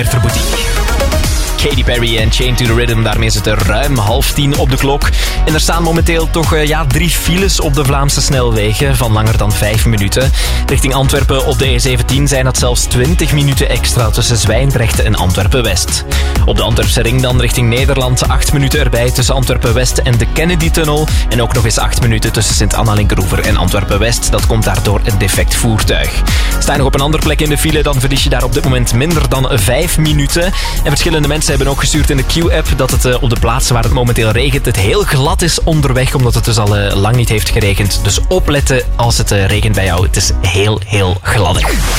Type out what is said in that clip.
Katy Perry en Chained to the Rhythm, daarmee zit er ruim 9:30 op de klok. En er staan momenteel toch 3 files op de Vlaamse snelwegen van langer dan 5 minuten. Richting Antwerpen op de E17 zijn dat zelfs 20 minuten extra tussen Zwijndrecht en Antwerpen-West. Op de Antwerpse ring dan richting Nederland 8 minuten erbij tussen Antwerpen-West en de Kennedy-tunnel. En ook nog eens 8 minuten tussen Sint-Anna-Linkeroever en Antwerpen-West. Dat komt daardoor een defect voertuig. Sta je nog op een andere plek in de file, dan verlies je daar op dit moment minder dan 5 minuten. En verschillende mensen hebben ook gestuurd in de Q-app dat het op de plaatsen waar het momenteel regent het heel glad is onderweg, omdat het dus al lang niet heeft geregend. Dus opletten als het regent bij jou. Het is heel, heel gladdig.